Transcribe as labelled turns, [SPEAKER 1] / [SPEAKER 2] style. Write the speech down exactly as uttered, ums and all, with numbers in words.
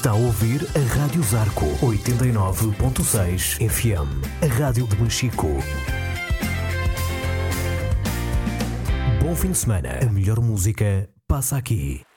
[SPEAKER 1] Está a ouvir a Rádio Zarco oitenta e nove ponto seis F M, a rádio de Machico. Bom fim de semana. A melhor música passa aqui.